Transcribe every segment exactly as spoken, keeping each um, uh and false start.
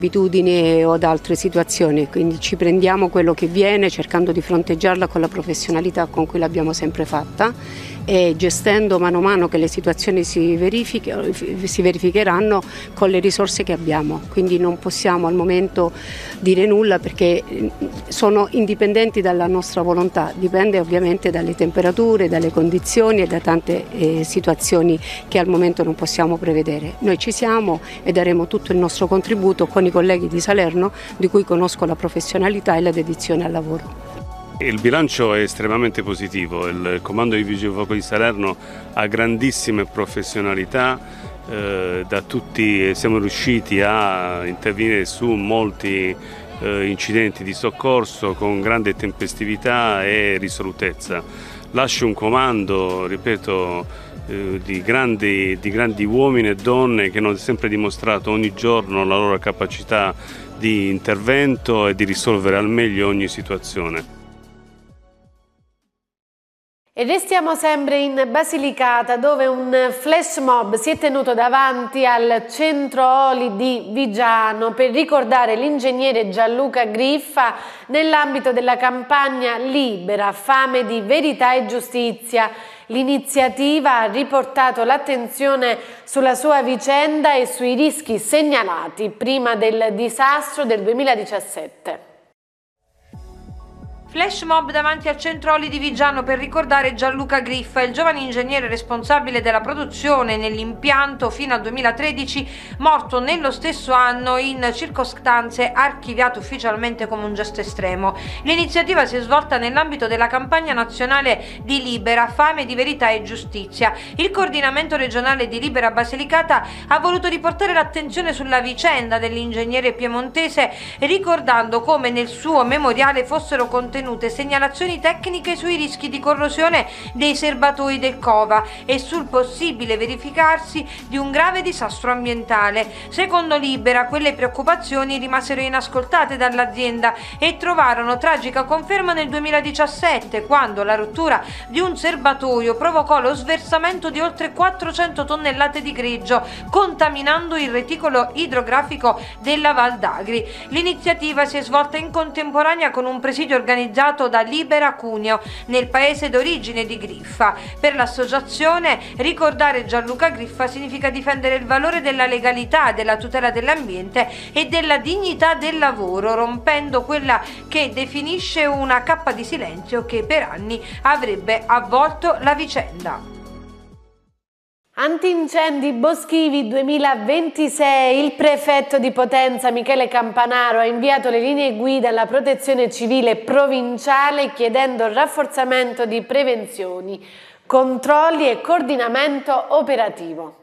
abitudini o da altre situazioni, quindi ci prendiamo quello che viene cercando di fronteggiarla con la professionalità con cui l'abbiamo sempre fatta e gestendo mano a mano che le situazioni si, si verificheranno con le risorse che abbiamo, quindi non possiamo al momento dire nulla perché sono indipendenti dalla nostra volontà, dipende ovviamente dalle temperature, dalle condizioni e da tante eh, situazioni che al momento non possiamo prevedere. Noi ci siamo e daremo tutto il nostro contributo con i colleghi di Salerno, di cui conosco la professionalità e la dedizione al lavoro. Il bilancio è estremamente positivo, il comando dei Vigili del Fuoco di Salerno ha grandissime professionalità, eh, da tutti siamo riusciti a intervenire su molti eh, incidenti di soccorso con grande tempestività e risolutezza. Lascio un comando, ripeto, eh, di, grandi, di grandi uomini e donne che hanno sempre dimostrato ogni giorno la loro capacità di intervento e di risolvere al meglio ogni situazione. E restiamo sempre in Basilicata, dove un flash mob si è tenuto davanti al centro oli di Viggiano per ricordare l'ingegnere Gianluca Griffa nell'ambito della campagna Libera, fame di verità e giustizia. L'iniziativa ha riportato l'attenzione sulla sua vicenda e sui rischi segnalati prima del disastro del duemiladiciassette. Flash mob davanti al centro oli di Viggiano per ricordare Gianluca Griffa, il giovane ingegnere responsabile della produzione nell'impianto fino al duemilatredici, morto nello stesso anno in circostanze archiviate ufficialmente come un gesto estremo. L'iniziativa si è svolta nell'ambito della campagna nazionale di Libera, fame di verità e giustizia. Il coordinamento regionale di Libera Basilicata ha voluto riportare l'attenzione sulla vicenda dell'ingegnere piemontese, ricordando come nel suo memoriale fossero contenute segnalazioni tecniche sui rischi di corrosione dei serbatoi del Cova e sul possibile verificarsi di un grave disastro ambientale. Secondo Libera, quelle preoccupazioni rimasero inascoltate dall'azienda e trovarono tragica conferma nel duemiladiciassette, quando la rottura di un serbatoio provocò lo sversamento di oltre quattrocento tonnellate di greggio, contaminando il reticolo idrografico della Val d'Agri. L'iniziativa si è svolta in contemporanea con un presidio organizzato da Libera Cuneo, nel paese d'origine di Griffa. Per l'associazione, ricordare Gianluca Griffa significa difendere il valore della legalità, della tutela dell'ambiente e della dignità del lavoro, rompendo quella che definisce una cappa di silenzio che per anni avrebbe avvolto la vicenda. Antincendi boschivi duemilaventisei, il prefetto di Potenza Michele Campanaro ha inviato le linee guida alla protezione civile provinciale chiedendo il rafforzamento di prevenzioni, controlli e coordinamento operativo.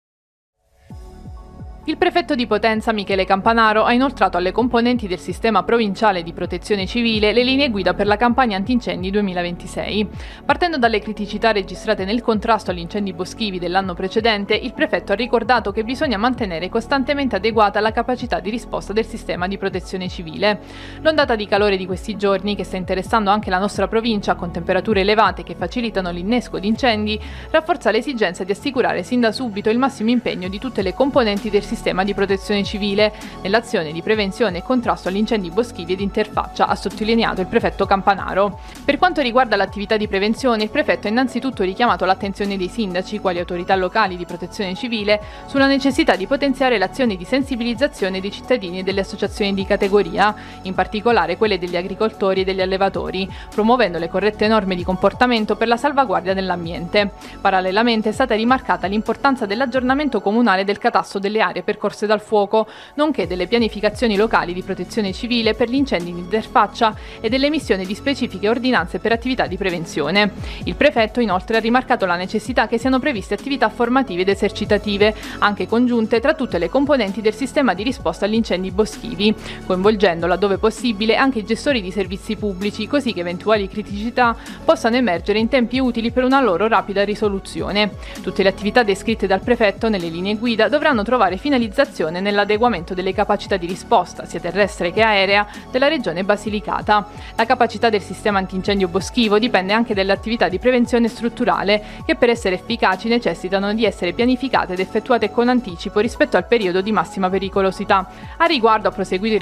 Il prefetto di Potenza Michele Campanaro ha inoltrato alle componenti del sistema provinciale di protezione civile le linee guida per la campagna antincendi duemilaventisei. Partendo dalle criticità registrate nel contrasto agli incendi boschivi dell'anno precedente, il prefetto ha ricordato che bisogna mantenere costantemente adeguata la capacità di risposta del sistema di protezione civile. L'ondata di calore di questi giorni, che sta interessando anche la nostra provincia con temperature elevate che facilitano l'innesco di incendi, rafforza l'esigenza di assicurare sin da subito il massimo impegno di tutte le componenti del sistema sistema di protezione civile nell'azione di prevenzione e contrasto agli incendi boschivi ed interfaccia, ha sottolineato il prefetto Campanaro. Per quanto riguarda l'attività di prevenzione, il prefetto ha innanzitutto richiamato l'attenzione dei sindaci, quali autorità locali di protezione civile, sulla necessità di potenziare l'azione di sensibilizzazione dei cittadini e delle associazioni di categoria, in particolare quelle degli agricoltori e degli allevatori, promuovendo le corrette norme di comportamento per la salvaguardia dell'ambiente. Parallelamente è stata rimarcata l'importanza dell'aggiornamento comunale del catasto delle aree percorse dal fuoco, nonché delle pianificazioni locali di protezione civile per gli incendi di interfaccia e dell'emissione di specifiche ordinanze per attività di prevenzione. Il prefetto inoltre ha rimarcato la necessità che siano previste attività formative ed esercitative, anche congiunte tra tutte le componenti del sistema di risposta agli incendi boschivi, coinvolgendo laddove possibile anche i gestori di servizi pubblici, così che eventuali criticità possano emergere in tempi utili per una loro rapida risoluzione. Tutte le attività descritte dal prefetto nelle linee guida dovranno trovare finalmente finalizzazione nell'adeguamento delle capacità di risposta, sia terrestre che aerea, della regione Basilicata. La capacità del sistema antincendio boschivo dipende anche dall'attività di prevenzione strutturale, che per essere efficaci necessitano di essere pianificate ed effettuate con anticipo rispetto al periodo di massima pericolosità. A riguardo ha proseguito il